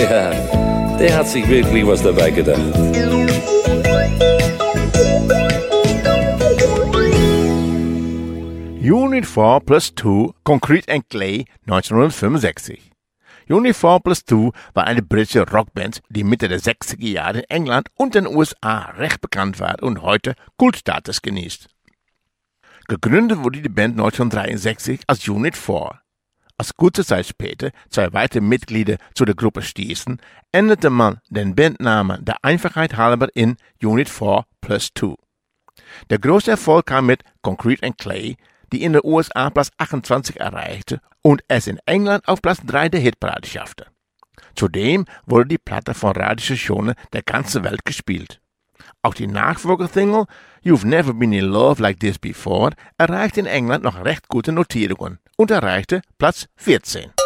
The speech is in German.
Ja, der hat sich wirklich was dabei gedacht. Unit 4 plus 2, Concrete and Clay, 1965. Unit 4 plus 2 war eine britische Rockband, die Mitte der 60er Jahre in England und den USA recht bekannt war und heute Kultstatus genießt. Gegründet wurde die Band 1963 als Unit 4. Als kurze Zeit später 2 weitere Mitglieder zu der Gruppe stießen, änderte man den Bandnamen der Einfachheit halber in Unit 4 plus 2. Der große Erfolg kam mit Concrete and Clay, die in den USA Platz 28 erreichte und es in England auf Platz 3 der Hitparade schaffte. Zudem wurde die Platte von Radiostationen der ganzen Welt gespielt. Auch die Nachfolgesingle You've Never Been in Love Like This Before erreichte in England noch recht gute Notierungen und erreichte Platz 14.